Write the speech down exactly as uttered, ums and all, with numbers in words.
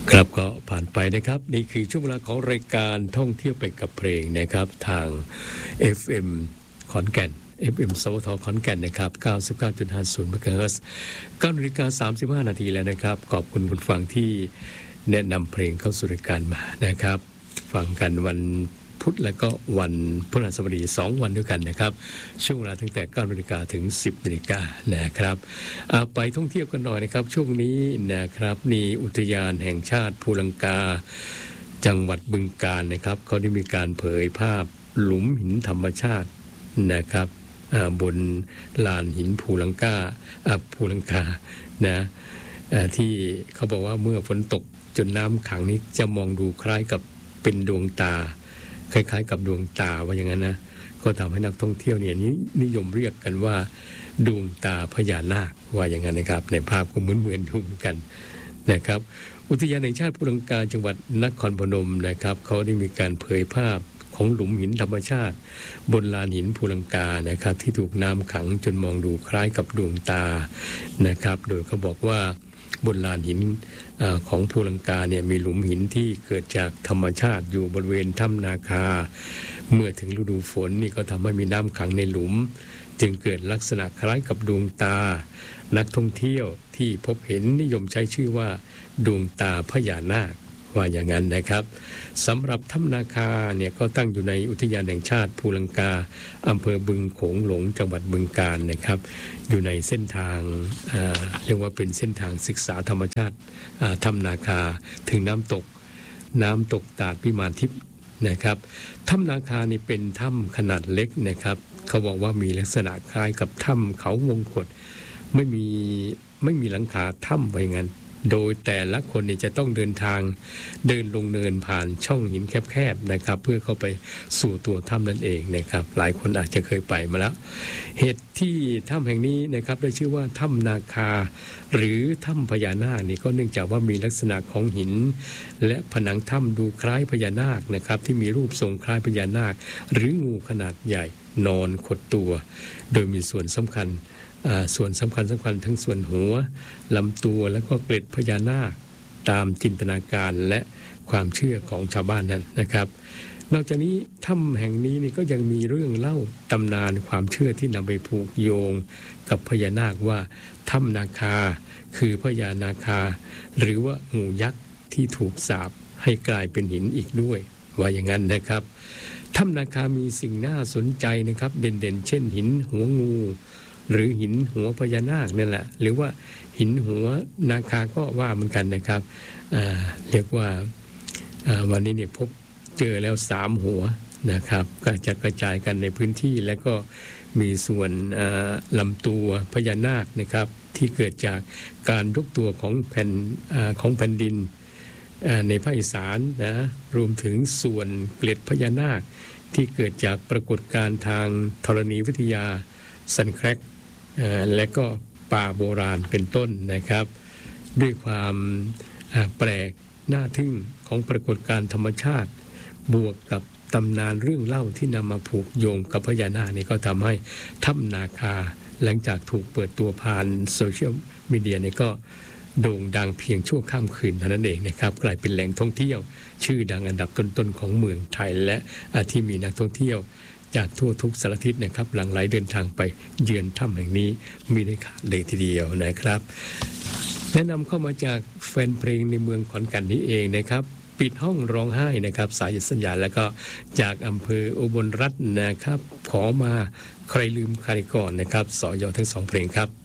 ครับก็ผ่านไปนะครับนี่คือช่วงเวลาของรายการท่องเที่ยวไปกับเพลงนะครับทาง เอฟ เอ็ม ขอนแก่น เอฟ เอ็ม สวทขอนแก่นนะครับ เก้าสิบเก้าจุดห้าศูนย์ เมกะเฮิรตซ์ เก้านาฬิกาสามสิบห้านาทีแล้วนะครับขอบคุณคุณฟังที่แนะนำเพลงเข้าสู่รายการมานะครับฟังกันวันพุธและก็วันพฤหัสบดีสองวันด้วยกันนะครับช่วงเวลาตั้งแต่เก้านาฬิกาถึงสิบนาฬิกานะครับไปท่องเที่ยวกันหน่อยนะครับช่วงนี้นะครับนี่อุทยานแห่งชาติภูลังกาจังหวัดบึงกาฬนะครับเขาได้มีการเผยภาพหลุมหินธรรมชาตินะครับบนลานหินภูลังกาภูลังกานะที่เขาบอกว่าเมื่อฝนตกจนน้ำขังนี้จะมองดูคล้ายกับเป็นดวงตาคล้ายๆกับดวงตาว่าอย่างนั้นนะก็ทำให้นักท่องเที่ยวเนี่ยนิยมเรียกกันว่าดวงตาพญานาคว่าอย่างนั้นนะครับในภาพก็เหมือนเหมือนดูกันนะครับอุทยานแห่งชาติภูลังกาจังหวัดนครพนมนะครับเขาได้มีการเผยภาพของหลุมหินธรรมชาติบนลานหินภูลังกานะครับที่ถูกน้ำขังจนมองดูคล้ายกับดวงตานะครับโดยเขาบอกว่าบนลานหินของภูลังกาเนี่ยมีหลุมหินที่เกิดจากธรรมชาติอยู่บริเวณถ้ำนาคาเมื่อถึงฤดูฝนนี่ก็ทำให้มีน้ำขังในหลุมจึงเกิดลักษณะคล้ายกับดวงตานักท่องเที่ยวที่พบเห็นนิยมใช้ชื่อว่าดวงตาพญานาคว่าอย่างนั้นนะครับสำหรับถ้ำนาคาเนี่ยก็ตั้งอยู่ในอุทยานแห่งชาติภูลังกาอำเภอบึงโขงหลงจังหวัดบึงกาฬนะครับอยู่ในเส้นทางเรียกว่าเป็นเส้นทางศึกษาธรรมชาติถ้ำนาคาถึงน้ำตกน้ำตกตาดพิมานทิพย์นะครับถ้ำนาคานี่เป็นถ้ำขนาดเล็กนะครับเขาบอกว่ามีลักษณะคล้ายกับถ้ำเขาวงกฏไม่มีไม่มีหลังคาถ้ำไว้งั้นโดยแต่ละคนเนี่ยจะต้องเดินทางเดินลงเนินผ่านช่องหินแคบๆนะครับเพื่อเข้าไปสู่ตัวถ้ำนั่นเองนะครับหลายคนอาจจะเคยไปมาแล้วเหตุที่ถ้ำแห่งนี้นะครับได้ชื่อว่าถ้ำนาคาหรือถ้ำพญานาคนี่ก็เนื่องจากว่ามีลักษณะของหินและผนังถ้ำดูคล้ายพญานาคนะครับที่มีรูปทรงคล้ายพญานาคหรืองูขนาดใหญ่นอนขดตัวโดยมีส่วนสำคัญส่วนสำคัญสำคัญทั้งส่วนหัวลำตัวแล้วก็เกล็ดพญานาคตามจินตนาการและความเชื่อของชาวบ้านนั้นนะครับนอกจากนี้ถ้ำแห่งนี้นี่ก็ยังมีเรื่องเล่าตำนานความเชื่อที่นำไปผูกโยงกับพญานาคว่าถ้ำนาคาคือพญานาคาหรือว่างูยักษ์ที่ถูกสาปให้กลายเป็นหินอีกด้วยว่าอย่างนั้นนะครับถ้ำนาคามีสิ่งน่าสนใจนะครับเด่นๆเช่นหินหัวงูหรือหินหัวพญานาคนั่นแหละหรือว่าหินหัวนาคาก็ว่าเหมือนกันนะครับเรียกว่าวันนี้เนี่ยพบเจอแล้วสามหัวนะครับก็จะกระจายกันในพื้นที่และก็มีส่วนลำตัวพญานาคนะครับที่เกิดจากการยกตัวของแผ่นของแผ่นดินในภาคอีสานนะรวมถึงส่วนเกล็ดพญานาคที่เกิดจากปรากฏการณ์ทางธรณีวิทยาซันแครกและก็ป่าโบราณเป็นต้นนะครับด้วยความแปลกน่าทึ่งของปรากฏการณ์ธรรมชาติบวกกับตำนานเรื่องเล่าที่นำมาผูกโยงกับพญานาคนี่ก็ทำให้ถ้ำนาคาหลังจากถูกเปิดตัวผ่านโซเชียลมีเดียนี่ก็โด่งดังเพียงชั่วข้ามคืนเท่านั้นเองนะครับกลายเป็นแหล่งท่องเที่ยวชื่อดังอันดับต้นๆของเมืองไทยและที่มีนักท่องเที่ยวจากทั่วทุกสารทิศนะครับหลั่งไหลเดินทางไปเยือนถ้ำแห่งนี้มีได้ขาดเลยทีเดียวนะครับแนะนำเข้ามาจากแฟนเพลงในเมืองขอนแก่นนี้เองนะครับปิดห้องร้องไห้นะครับสายสัญญาแล้วก็จากอำเภออุบลรัตน์นะครับขอมาใครลืมใครก่อนนะครับสอยอทั้งสองเพลงครับ